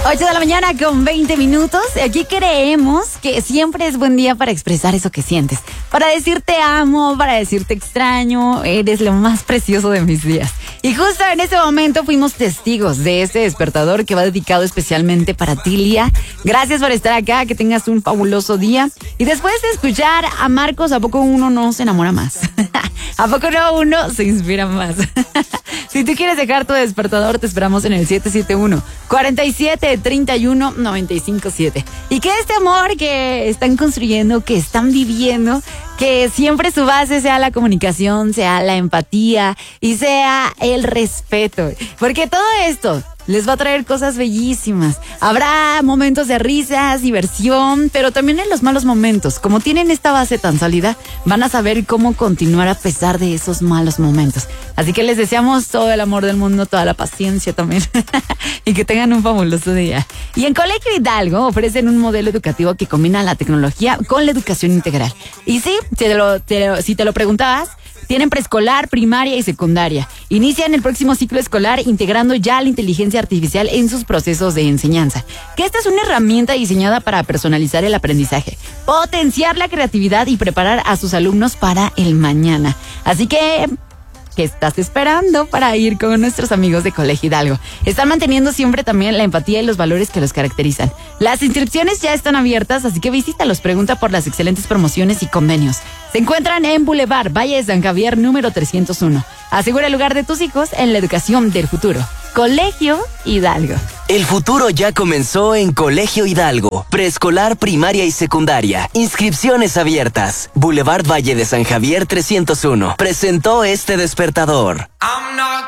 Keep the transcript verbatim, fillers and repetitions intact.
ocho de la mañana con veinte minutos. Aquí creemos que siempre es buen día para expresar eso que sientes. Para decir te amo, para decir te extraño. Eres lo más precioso de mis días. Y justo en ese momento fuimos testigos de este despertador que va dedicado especialmente para ti, Lía. Gracias por estar acá, que tengas un fabuloso día. Y después de escuchar a Marcos, ¿a poco uno no se enamora más? ¿A poco no uno se inspira más? Si tú quieres dejar tu despertador, te esperamos en el siete siete uno, cuatro siete, tres uno, nueve cinco siete. Y que este amor que están construyendo, que están viviendo, que siempre su base sea la comunicación, sea la empatía y sea el respeto. Porque todo esto les va a traer cosas bellísimas. Habrá momentos de risas, diversión, pero también en los malos momentos. Como tienen esta base tan sólida, van a saber cómo continuar a pesar de esos malos momentos. Así que les deseamos todo el amor del mundo, toda la paciencia también. Y que tengan un fabuloso día. Y en Colegio Hidalgo ofrecen un modelo educativo que combina la tecnología con la educación integral. Y sí, te lo, te lo, si te lo preguntabas, tienen preescolar, primaria y secundaria. Inician el próximo ciclo escolar integrando ya la inteligencia artificial en sus procesos de enseñanza. Que esta es una herramienta diseñada para personalizar el aprendizaje, potenciar la creatividad y preparar a sus alumnos para el mañana. Así que, ¿qué estás esperando para ir con nuestros amigos de Colegio Hidalgo? Están manteniendo siempre también la empatía y los valores que los caracterizan. Las inscripciones ya están abiertas, así que visítalos, pregunta por las excelentes promociones y convenios. Se encuentran en Boulevard Valle de San Javier, número trescientos uno. Asegura el lugar de tus hijos en la educación del futuro. Colegio Hidalgo. El futuro ya comenzó en Colegio Hidalgo. Preescolar, primaria y secundaria. Inscripciones abiertas. Boulevard Valle de San Javier trescientos uno. Presentó este despertador. I'm not